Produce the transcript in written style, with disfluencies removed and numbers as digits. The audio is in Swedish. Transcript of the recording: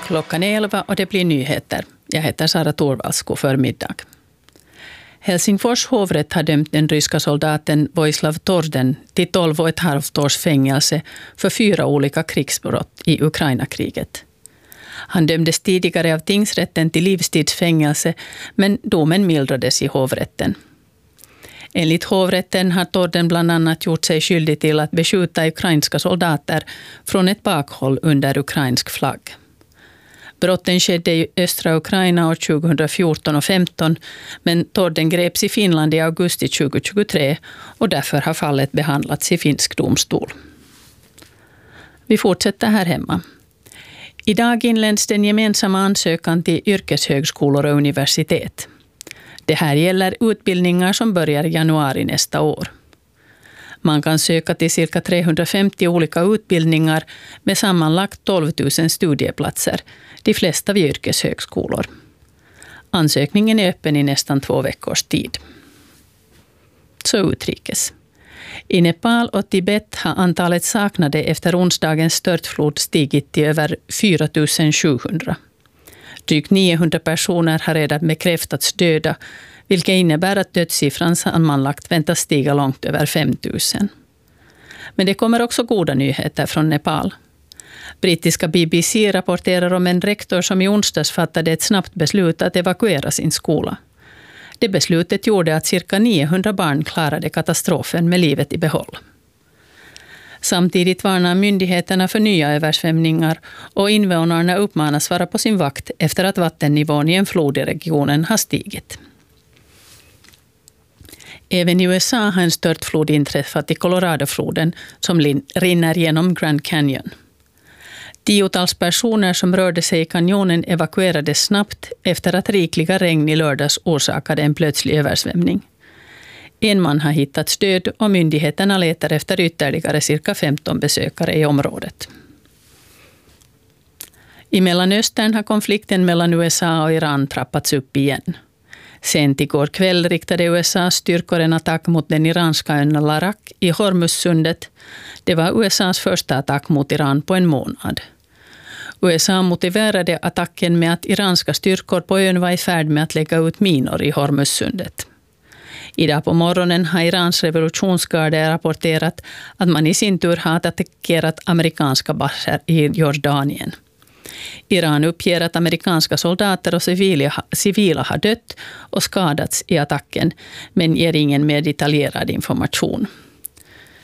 Klockan är 11 och det blir nyheter. Jag heter Sara Torvalds. God förmiddag. Helsingfors hovrätt har dömt den ryska soldaten Vojislav Torden till 12,5 års fängelse för 4 olika krigsbrott i Ukraina-kriget. Han dömdes tidigare av tingsrätten till livstidsfängelse, men domen mildrades i hovrätten. Enligt hovrätten har Torden bland annat gjort sig skyldig till att beskjuta ukrainska soldater från ett bakhåll under ukrainsk flagg. Brotten skedde i östra Ukraina år 2014 och 2015, men Torden greps i Finland i augusti 2023 och därför har fallet behandlats i finsk domstol. Vi fortsätter här hemma. Idag inleds den gemensamma ansökan till yrkeshögskolor och universitet. Det här gäller utbildningar som börjar i januari nästa år. Man kan söka till cirka 350 olika utbildningar med sammanlagt 12 000 studieplatser, de flesta vid yrkeshögskolor. Ansökningen är öppen i nästan 2 veckors tid. Så utrikes. I Nepal och Tibet har antalet saknade efter onsdagens störtflod stigit till över 4 700. Drygt 900 personer har redan bekräftats döda, vilket innebär att dödssiffran sammanlagt väntas stiga långt över 5 000. Men det kommer också goda nyheter från Nepal. Brittiska BBC rapporterar om en rektor som i onsdags fattade ett snabbt beslut att evakuera sin skola. Det beslutet gjorde att cirka 900 barn klarade katastrofen med livet i behåll. Samtidigt varnar myndigheterna för nya översvämningar och invånarna uppmanas vara på sin vakt efter att vattennivån i en flod i regionen har stigit. Även i USA har en störtflod inträffat i Coloradofloden som rinner genom Grand Canyon. 10-tals personer som rörde sig i kanjonen evakuerades snabbt efter att rikliga regn i lördags orsakade en plötslig översvämning. En man har hittats död och myndigheterna letar efter ytterligare cirka 15 besökare i området. I Mellanöstern har konflikten mellan USA och Iran trappats upp igen. Sent igår kväll riktade USAs styrkor en attack mot den iranska ön Larak i Hormuzsundet. Det var USAs första attack mot Iran på en månad. USA motiverade attacken med att iranska styrkor på ön var i färd med att lägga ut minor i Hormuzsundet. Idag på morgonen har Irans revolutionsgarde rapporterat att man i sin tur har attackerat amerikanska baser i Jordanien. Iran uppger att amerikanska soldater och civila har dött och skadats i attacken, men ger ingen mer detaljerad information.